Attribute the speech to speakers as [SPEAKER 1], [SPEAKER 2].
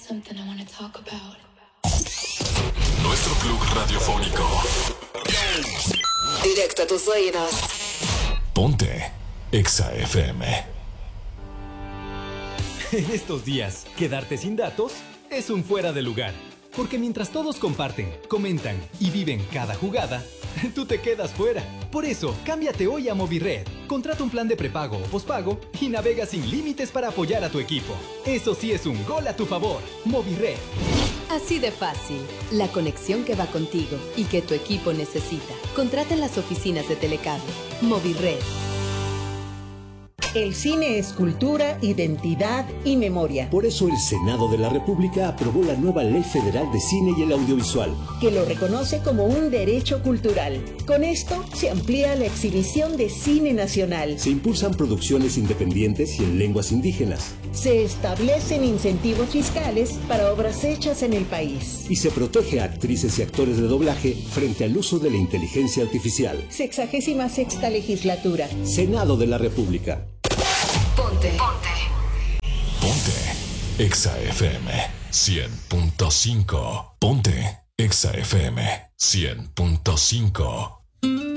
[SPEAKER 1] something I want to talk about.
[SPEAKER 2] Nuestro club radiofónico.
[SPEAKER 3] Directo a tus oídos.
[SPEAKER 2] Ponte Exa FM.
[SPEAKER 4] En estos días, quedarte sin datos es un fuera de lugar. Porque mientras todos comparten, comentan y viven cada jugada, tú te quedas fuera. Por eso, cámbiate hoy a Movired. Contrata un plan de prepago o pospago y navega sin límites para apoyar a tu equipo. Eso sí es un gol a tu favor. Movired.
[SPEAKER 5] Así de fácil. La conexión que va contigo y que tu equipo necesita. Contrata en las oficinas de Telecable. Movired.
[SPEAKER 6] El cine es cultura, identidad y memoria.
[SPEAKER 7] Por eso el Senado de la República aprobó la nueva Ley Federal de Cine y el Audiovisual,
[SPEAKER 6] que lo reconoce como un derecho cultural. Con esto se amplía la exhibición de cine nacional.
[SPEAKER 7] Se impulsan producciones independientes y en lenguas indígenas.
[SPEAKER 6] Se establecen incentivos fiscales para obras hechas en el país.
[SPEAKER 7] Y se protege a actrices y actores de doblaje frente al uso de la inteligencia artificial.
[SPEAKER 6] 66ª legislatura.
[SPEAKER 7] Senado de la República.
[SPEAKER 3] Ponte.
[SPEAKER 2] Ponte Exa FM 100.5. Ponte Exa FM 100.5.